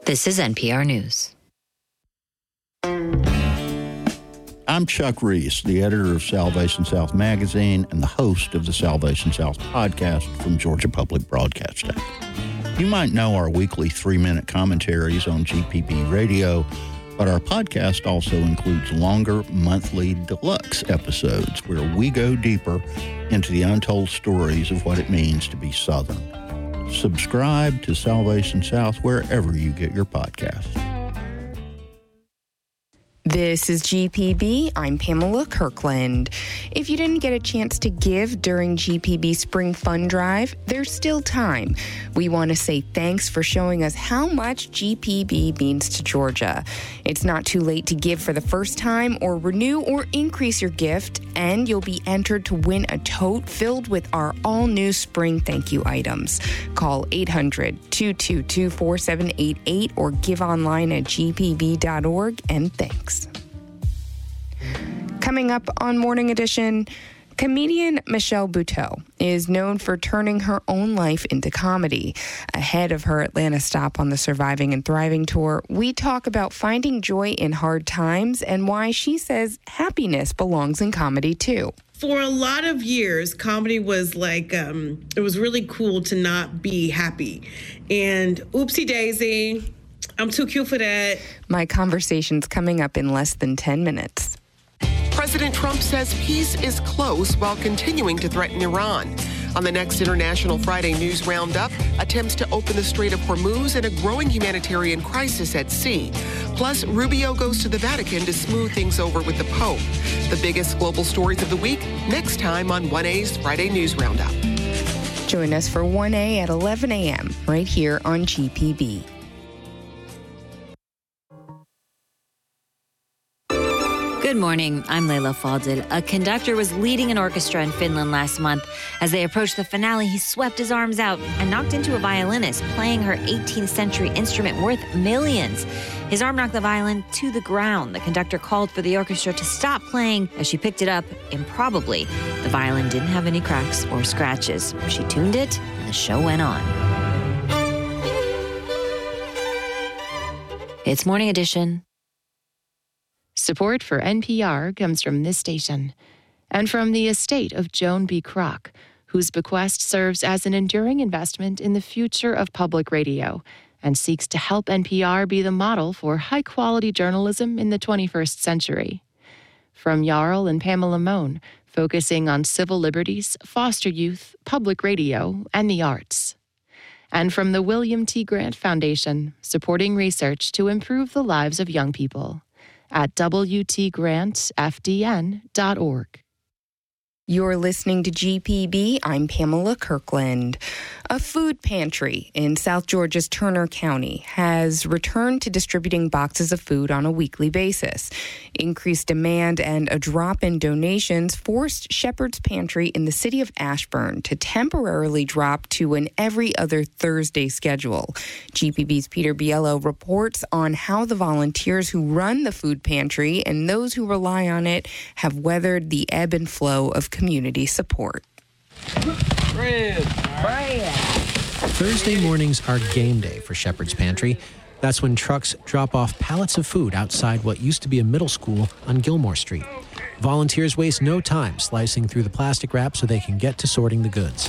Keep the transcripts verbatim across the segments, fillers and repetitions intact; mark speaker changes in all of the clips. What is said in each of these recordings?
Speaker 1: This is N P R News.
Speaker 2: I'm Chuck Reese, the editor of Salvation South magazine and the host of the Salvation South podcast from Georgia Public Broadcasting. You might know our weekly three-minute commentaries on G P B Radio, but our podcast also includes longer monthly deluxe episodes where we go deeper into the untold stories of what it means to be Southern. Subscribe to Salvation South wherever you get your podcasts.
Speaker 3: This is G P B. I'm Pamela Kirkland. If you didn't get a chance to give during G P B Spring Fund Drive, there's still time. We want to say thanks for showing us how much G P B means to Georgia. It's not too late to give for the first time or renew or increase your gift, and you'll be entered to win a tote filled with our all-new spring thank you items. Call eight hundred, two two two, four seven eight eight or give online at g p b dot org, and thanks. Coming up on Morning Edition, comedian Michelle Buteau is known for turning her own life into comedy. Ahead of her Atlanta stop on the Surviving and Thriving tour, we talk about finding joy in hard times and why she says happiness belongs in comedy too.
Speaker 4: For a lot of years, comedy was like, um, it was really cool to not be happy. And oopsie daisy, I'm too cute for that.
Speaker 3: My conversation's coming up in less than ten minutes.
Speaker 5: President Trump says peace is close while continuing to threaten Iran. On the next International Friday News Roundup, attempts to open the Strait of Hormuz and a growing humanitarian crisis at sea. Plus, Rubio goes to the Vatican to smooth things over with the Pope. The biggest global stories of the week, next time on one A's Friday News Roundup.
Speaker 3: Join us for one A at eleven a.m. right here on G P B.
Speaker 1: Good morning. I'm Layla Falded. A conductor was leading an orchestra in Finland last month. As they approached the finale, he swept his arms out and knocked into a violinist playing her eighteenth century instrument worth millions. His arm knocked the violin to the ground. The conductor called for the orchestra to stop playing. As she picked it up, improbably, the violin didn't have any cracks or scratches. She tuned it, and the show went on. It's Morning Edition.
Speaker 6: Support for N P R comes from this station and from the estate of Joan B. Kroc, whose bequest serves as an enduring investment in the future of public radio and seeks to help N P R be the model for high-quality journalism in the twenty-first century. From Jarl and Pamela Mohn, focusing on civil liberties, foster youth, public radio, and the arts. And from the William T. Grant Foundation, supporting research to improve the lives of young people at w t grant f d n dot org.
Speaker 3: You're listening to G P B. I'm Pamela Kirkland. A food pantry in South Georgia's Turner County has returned to distributing boxes of food on a weekly basis. Increased demand and a drop in donations forced Shepherd's Pantry in the city of Ashburn to temporarily drop to an every other Thursday schedule. G P B's Peter Biello reports on how the volunteers who run the food pantry and those who rely on it have weathered the ebb and flow of community support.
Speaker 7: Bread. Bread. Thursday mornings are game day for Shepherd's Pantry. That's when trucks drop off pallets of food outside what used to be a middle school on Gilmore Street. Volunteers waste no time slicing through the plastic wrap so they can get to sorting the goods.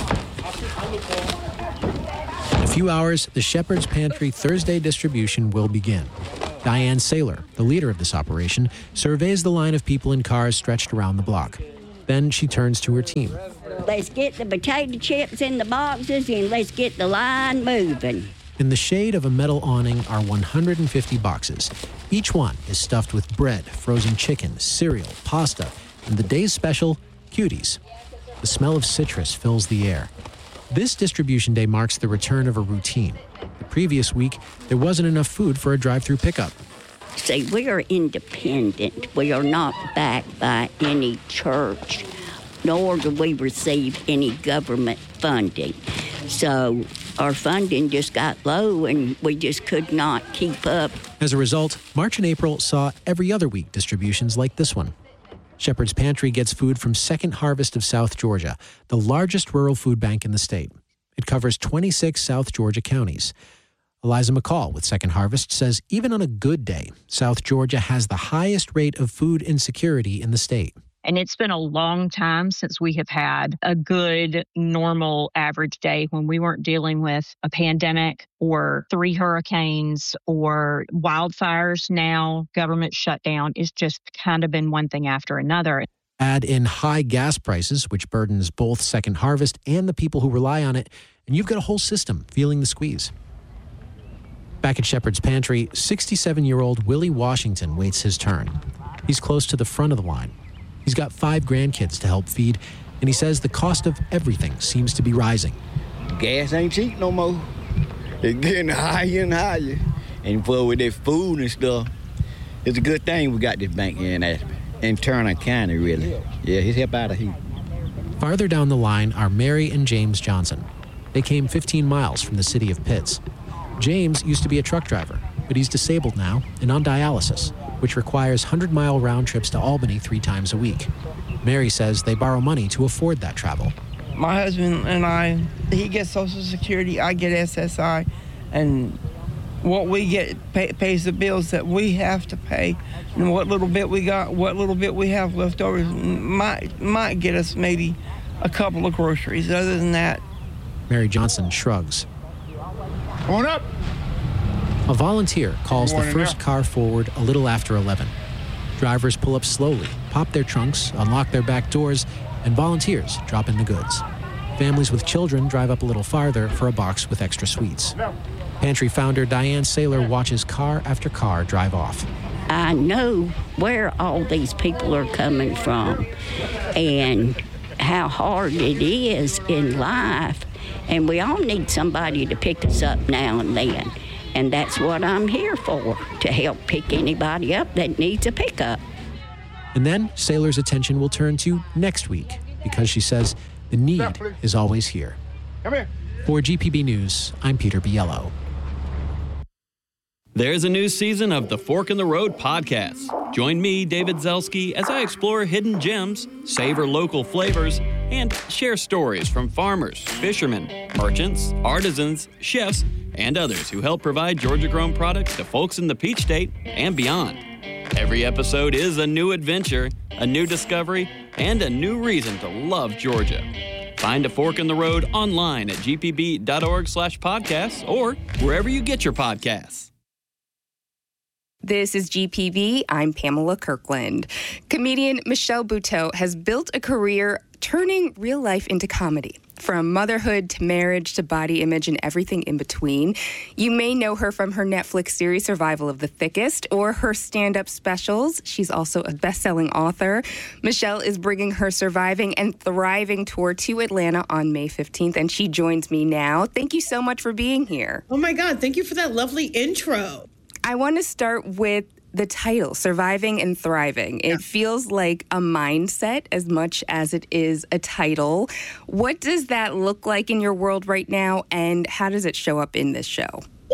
Speaker 7: In a few hours, the Shepherd's Pantry Thursday distribution will begin. Diane Saylor, the leader of this operation, surveys the line of people in cars stretched around the block. Then she turns to her team.
Speaker 8: Let's get the potato chips in the boxes and let's get the line moving.
Speaker 7: In the shade of a metal awning are one hundred fifty boxes. Each one is stuffed with bread, frozen chicken, cereal, pasta, and the day's special, cuties. The smell of citrus fills the air. This distribution day marks the return of a routine. The previous week, there wasn't enough food for a drive-through pickup.
Speaker 8: See, we are independent. We are not backed by any church, nor do we receive any government funding. So our funding just got low, and we just could not keep up.
Speaker 7: As a result, March and April saw every other week distributions like this one. Shepherd's Pantry gets food from Second Harvest of South Georgia, the largest rural food bank in the state. It covers twenty-six South Georgia counties. Eliza McCall with Second Harvest says even on a good day, South Georgia has the highest rate of food insecurity in the state.
Speaker 9: And it's been a long time since we have had a good, normal, average day when we weren't dealing with a pandemic or three hurricanes or wildfires. Now, government shutdown. It's just kind of been one thing after another.
Speaker 7: Add in high gas prices, which burdens both Second Harvest and the people who rely on it, and you've got a whole system feeling the squeeze. Back at Shepherd's Pantry, sixty-seven-year-old Willie Washington waits his turn. He's close to the front of the line. He's got five grandkids to help feed, and he says the cost of everything seems to be rising.
Speaker 10: Gas ain't cheap no more. It's getting higher and higher. And for with that food and stuff, it's a good thing we got this bank here in Ashby. In Turner County, really. Yeah, he's help out of here.
Speaker 7: Farther down the line are Mary and James Johnson. They came fifteen miles from the city of Pitts. James used to be a truck driver, but he's disabled now and on dialysis, which requires hundred-mile round trips to Albany three times a week. Mary says they borrow money to afford that travel.
Speaker 11: My husband and I, he gets Social Security, I get S S I, and what we get pay, pays the bills that we have to pay, and what little bit we got, what little bit we have left over might, might get us maybe a couple of groceries. Other than that,
Speaker 7: Mary Johnson shrugs.
Speaker 10: Come on up.
Speaker 7: A volunteer calls the first car forward a little after eleven. Drivers pull up slowly, pop their trunks, unlock their back doors, and volunteers drop in the goods. Families with children drive up a little farther for a box with extra sweets. Pantry founder Diane Saylor watches car after car drive off.
Speaker 8: I know where all these people are coming from and how hard it is in life, and we all need somebody to pick us up now and then. And that's what I'm here for, to help pick anybody up that needs a pickup.
Speaker 7: And then Saylor's attention will turn to next week, because she says the need is always here.
Speaker 10: Come here.
Speaker 7: For G P B News, I'm Peter Biello.
Speaker 12: There's a new season of the Fork in the Road podcast. Join me, David Zelski, as I explore hidden gems, savor local flavors, and share stories from farmers, fishermen, merchants, artisans, chefs, and others who help provide Georgia-grown products to folks in the Peach State and beyond. Every episode is a new adventure, a new discovery, and a new reason to love Georgia. Find a Fork in the Road online at g p b dot org slash podcasts or wherever you get your podcasts.
Speaker 3: This is G P B. I'm Pamela Kirkland. Comedian Michelle Buteau has built a career turning real life into comedy. From motherhood to marriage to body image and everything in between. You may know her from her Netflix series Survival of the Thickest or her stand-up specials. She's also a best-selling author. Michelle is bringing her Surviving and Thriving tour to Atlanta on May fifteenth, and she joins me now. Thank you so much for being here.
Speaker 4: Oh my God, thank you for that lovely intro.
Speaker 3: I want to start with the title, Surviving and Thriving. It yeah. feels like a mindset as much as it is a title. What does that look like in your world right now, and how does it show up in this show?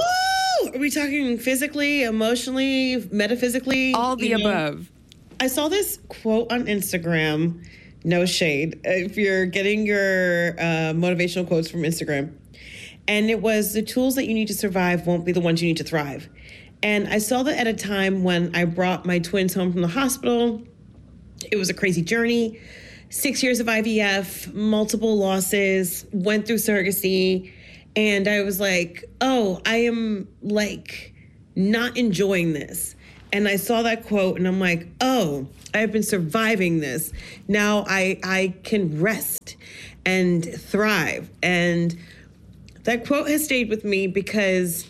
Speaker 4: Woo! Are we talking physically, emotionally, metaphysically?
Speaker 3: All the you above. Know?
Speaker 4: I saw this quote on Instagram, no shade, if you're getting your uh, motivational quotes from Instagram. And it was, the tools that you need to survive won't be the ones you need to thrive. And I saw that at a time when I brought my twins home from the hospital. It was a crazy journey. Six years of I V F, multiple losses, went through surrogacy. And I was like, oh, I am like not enjoying this. And I saw that quote and I'm like, oh, I've been surviving this. Now I, I can rest and thrive. And that quote has stayed with me because,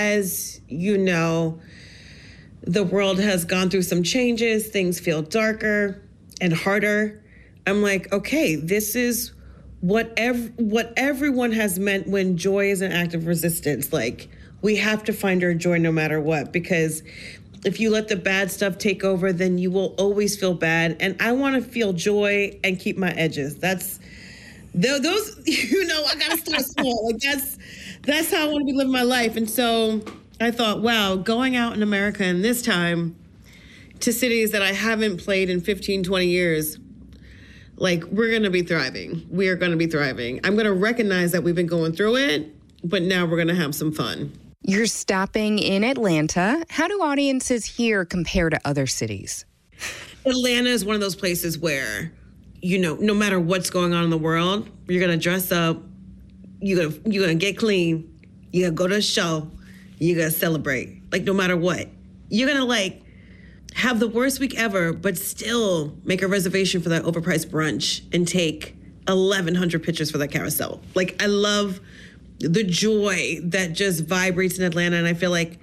Speaker 4: as you know, the world has gone through some changes. Things feel darker and harder. I'm like, okay, this is what ev- what everyone has meant when joy is an act of resistance. Like, we have to find our joy no matter what, because if you let the bad stuff take over, then you will always feel bad. And I want to feel joy and keep my edges. That's those, you know, I got to start small. Like, that's That's how I want to be living my life. And so I thought, wow, going out in America in this time to cities that I haven't played in fifteen, twenty years, like, we're going to be thriving. We are going to be thriving. I'm going to recognize that we've been going through it, but now we're going to have some fun.
Speaker 3: You're stopping in Atlanta. How do audiences here compare to other cities?
Speaker 4: Atlanta is one of those places where, you know, no matter what's going on in the world, you're going to dress up, you're going you're gonna get clean, you're going to go to a show, you're going to celebrate. Like, no matter what. You're going to, like, have the worst week ever, but still make a reservation for that overpriced brunch and take eleven hundred pictures for that carousel. Like, I love the joy that just vibrates in Atlanta. And I feel like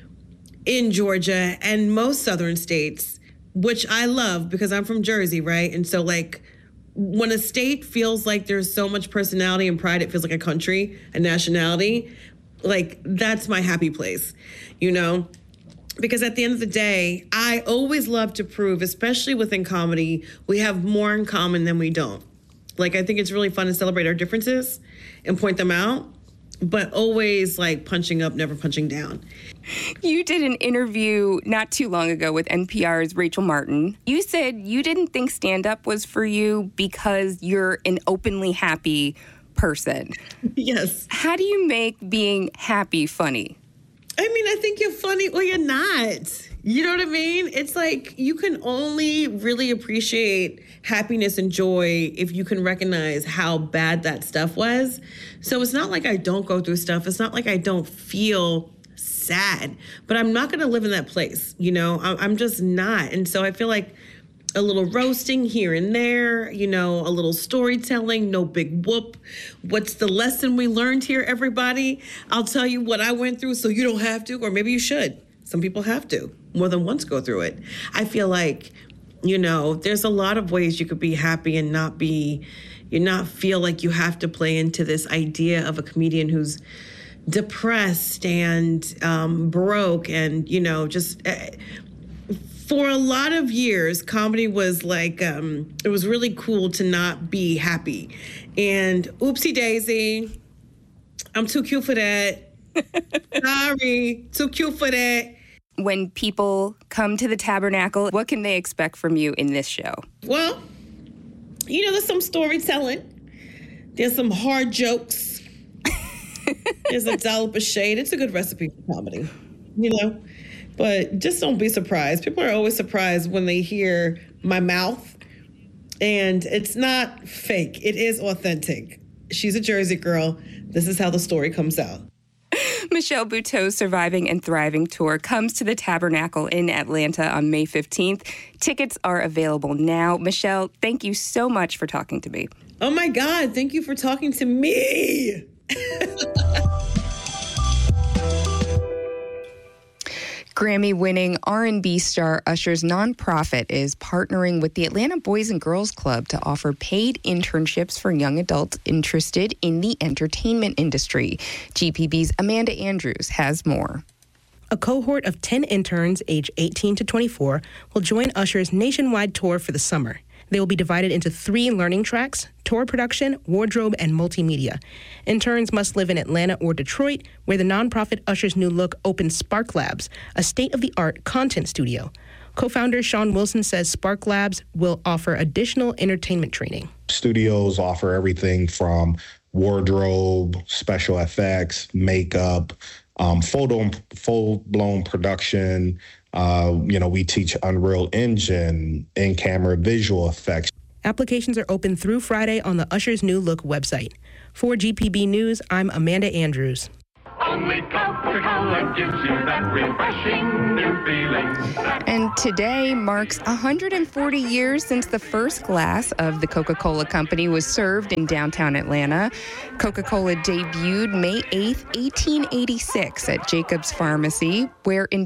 Speaker 4: in Georgia and most southern states, which I love because I'm from Jersey, right? And so, like, when a state feels like there's so much personality and pride, it feels like a country, a nationality. Like, that's my happy place, you know? Because at the end of the day, I always love to prove, especially within comedy, we have more in common than we don't. Like, I think it's really fun to celebrate our differences and point them out, but always, like, punching up, never punching down.
Speaker 3: You did an interview not too long ago with N P R's Rachel Martin. You said you didn't think stand-up was for you because you're an openly happy person.
Speaker 4: Yes.
Speaker 3: How do you make being happy funny?
Speaker 4: I mean, I think you're funny or you're not. You know what I mean? It's like you can only really appreciate happiness and joy if you can recognize how bad that stuff was. So it's not like I don't go through stuff. It's not like I don't feel sad, but I'm not going to live in that place. You know, I'm just not. And so I feel like a little roasting here and there, you know, a little storytelling, no big whoop. What's the lesson we learned here, everybody? I'll tell you what I went through so you don't have to, or maybe you should. Some people have to more than once go through it. I feel like, you know, there's a lot of ways you could be happy and not be, you not feel like you have to play into this idea of a comedian who's depressed and um, broke and, you know, just... Uh, For a lot of years, comedy was like, um, it was really cool to not be happy. And oopsie daisy, I'm too cute for that. Sorry, too cute for that.
Speaker 3: When people come to the Tabernacle, what can they expect from you in this show?
Speaker 4: Well, you know, there's some storytelling. There's some hard jokes. There's a dollop of shade. It's a good recipe for comedy, you know? But just don't be surprised. People are always surprised when they hear my mouth. And it's not fake. It is authentic. She's a Jersey girl. This is how the story comes out.
Speaker 3: Michelle Buteau's Surviving and Thriving Tour comes to the Tabernacle in Atlanta on May fifteenth. Tickets are available now. Michelle, thank you so much for talking to me.
Speaker 4: Oh, my God. Thank you for talking to me.
Speaker 3: Grammy-winning R and B star Usher's nonprofit is partnering with the Atlanta Boys and Girls Club to offer paid internships for young adults interested in the entertainment industry. G P B's Amanda Andrews has more.
Speaker 13: A cohort of ten interns aged eighteen to twenty-four will join Usher's nationwide tour for the summer. They will be divided into three learning tracks: tour production, wardrobe, and multimedia. Interns must live in Atlanta or Detroit, where the nonprofit Usher's New Look opens Spark Labs, a state-of-the-art content studio. Co-founder Sean Wilson says Spark Labs will offer additional entertainment training.
Speaker 14: Studios offer everything from wardrobe, special effects, makeup, um, full-blown, full-blown production. Uh, you know, we teach Unreal Engine, in-camera visual effects.
Speaker 13: Applications are open through Friday on the Usher's New Look website. For G P B News, I'm Amanda Andrews.
Speaker 15: Only Coca-Cola gives you that refreshing new feeling.
Speaker 3: And today marks one hundred forty years since the first glass of the Coca-Cola Company was served in downtown Atlanta. Coca-Cola debuted May eighth, eighteen eighty-six at Jacobs Pharmacy, where in